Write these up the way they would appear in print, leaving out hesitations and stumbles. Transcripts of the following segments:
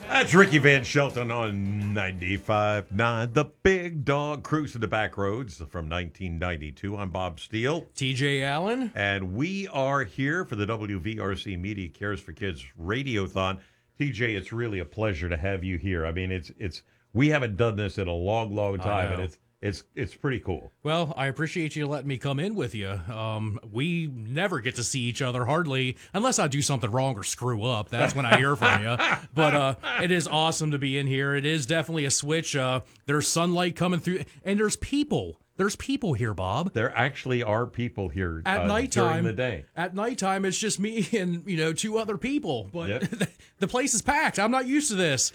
That's Ricky Van Shelton on 95.9. The Big Dog Cruise to the Back Roads from 1992. I'm Bob Steele. TJ Allen. And we are here for the WVRC Media Cares for Kids Radiothon. TJ, it's really a pleasure to have you here. I mean, it's we haven't done this in a long, long time, and it's pretty cool. Well, I appreciate you letting me come in with you. We never get to see each other hardly, unless I do something wrong or screw up. That's when I hear from you. But it is awesome to be in here. It is definitely a switch. There's sunlight coming through, and there's people. There's people here, Bob. There actually are people here at nighttime. During the day. At nighttime, it's just me and two other people. But yep. The place is packed. I'm not used to this.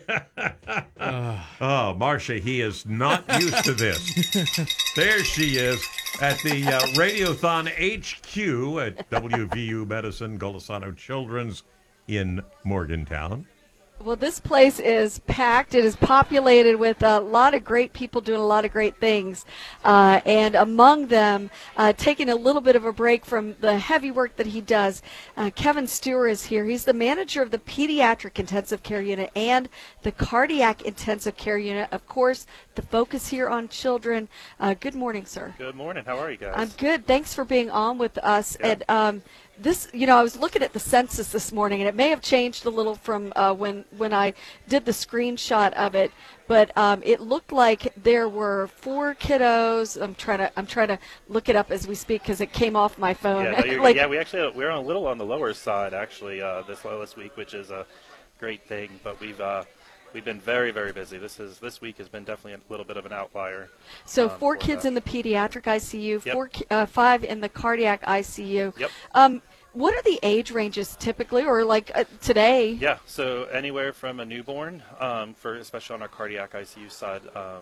Oh, Marcia, he is not used to this. There she is at the Radiothon HQ at WVU Medicine Golisano Children's in Morgantown. Well, this place is packed. It is populated with a lot of great people doing a lot of great things. And among them, taking a little bit of a break from the heavy work that he does, Kevin Stewart is here. He's the manager of the Pediatric Intensive Care Unit and the Cardiac Intensive Care Unit. Of course, the focus here on children. Good morning, sir. Good morning. How are you guys? I'm good. Thanks for being on with us. Yeah. And this, I was looking at the census this morning, and it may have changed a little from when I did the screenshot of it, but it looked like there were 4 kiddos. I'm trying to look it up as we speak because it came off my phone. Yeah, we're a little on the lower side actually this week, which is a great thing. But we've been very, very busy. This week has been definitely a little bit of an outlier. So 4 kids in the pediatric ICU, yep. 5 in the cardiac ICU. Yep. What are the age ranges typically, or like today? Yeah, so anywhere from a newborn, especially on our cardiac ICU side,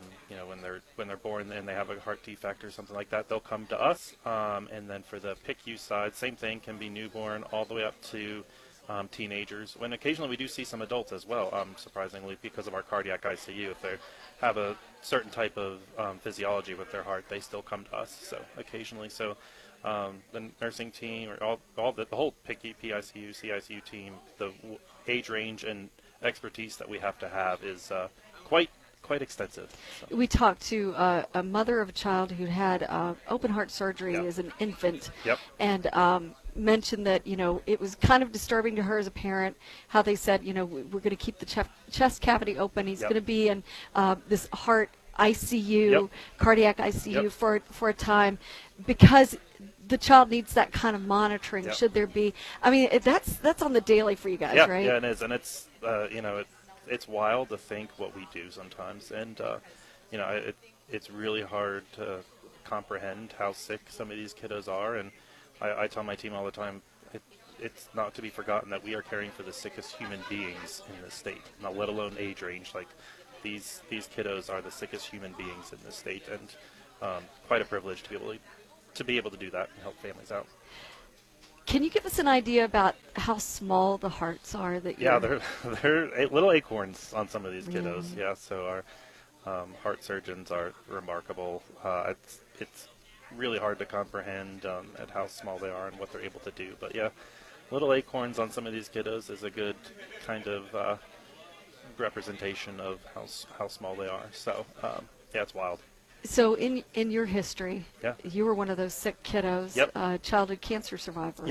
when they're born and they have a heart defect or something like that, they'll come to us. And then for the PICU side, same thing, can be newborn all the way up to teenagers. When occasionally we do see some adults as well, surprisingly, because of our cardiac ICU. If they have a certain type of physiology with their heart, they still come to us. So occasionally, the nursing team or the whole PICU, PICU, CICU team, the age range and expertise that we have to have is quite extensive. So. We talked to a mother of a child who had open heart surgery Yep. as an infant, Yep. and mentioned that it was kind of disturbing to her as a parent how they said we're going to keep the chest cavity open. He's Yep. going to be in this heart ICU, Yep. cardiac ICU Yep. for a time because the child needs that kind of monitoring. Yep. Should there be? I mean, that's on the daily for you guys, Yeah, right? yeah, it is, and it's it's wild to think what we do sometimes, and it's really hard to comprehend how sick some of these kiddos are, and I tell my team all the time, it's not to be forgotten that we are caring for the sickest human beings in this state, not let alone age range. Like these kiddos are the sickest human beings in this state, and quite a privilege to be able to do that and help families out. Can you give us an idea about how small the hearts are that Yeah, they're little acorns on some of these kiddos. Mm. Yeah, so our heart surgeons are remarkable. It's really hard to comprehend at how small they are and what they're able to do. But yeah, little acorns on some of these kiddos is a good kind of representation of how small they are. So yeah, it's wild. So in your history, Yeah. you were one of those sick kiddos, Yep. childhood cancer survivor.